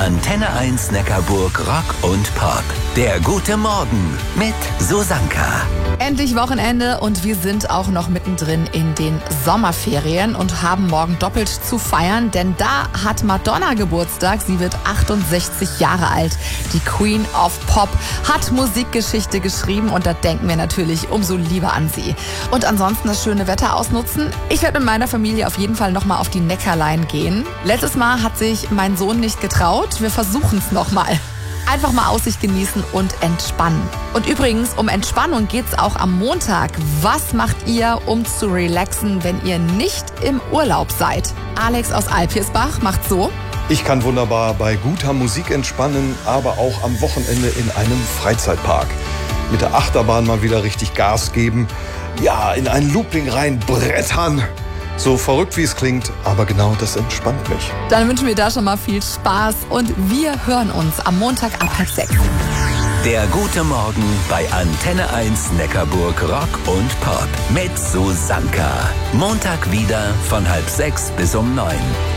Antenne 1 Neckarburg Rock und Pop. Der gute Morgen mit Susanka. Endlich Wochenende und wir sind auch noch mittendrin in den Sommerferien und haben morgen doppelt zu feiern, denn da hat Madonna Geburtstag. Sie wird 68 Jahre alt. Die Queen of Pop hat Musikgeschichte geschrieben und da denken wir natürlich umso lieber an sie. Und ansonsten das schöne Wetter ausnutzen. Ich werde mit meiner Familie auf jeden Fall nochmal auf die Neckarlein gehen. Letztes Mal hat sich mein Sohn nicht getraut. Wir versuchen es nochmal. Einfach mal Aussicht genießen und entspannen. Und übrigens, um Entspannung geht's auch am Montag. Was macht ihr, um zu relaxen, wenn ihr nicht im Urlaub seid? Alex aus Alpirsbach macht so. Ich kann wunderbar bei guter Musik entspannen, aber auch am Wochenende in einem Freizeitpark. Mit der Achterbahn mal wieder richtig Gas geben. Ja, in einen Looping reinbrettern. So verrückt wie es klingt, aber genau das entspannt mich. Dann wünschen wir da schon mal viel Spaß und wir hören uns am Montag ab 5:30. Der gute Morgen bei Antenne 1 Neckarburg Rock und Pop mit Susanka. Montag wieder von 5:30 bis um 9.